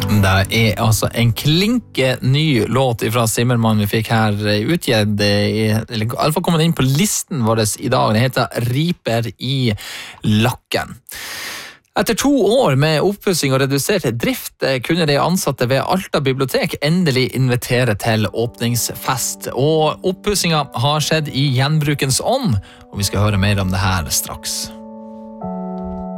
Det altså en klinke ny låt fra Zimmermann vi fikk her utgitt, eller i alle fall kommet inn på listen vår i dag. Den heter Riper i lakken. Etter 2 år med oppussing og redusert drift kunne de ansatte ved Alta bibliotek endelig invitere til åpningsfest. Og oppussinga har skjedd i gjenbrukens ånd, og vi skal høre mer om det her straks.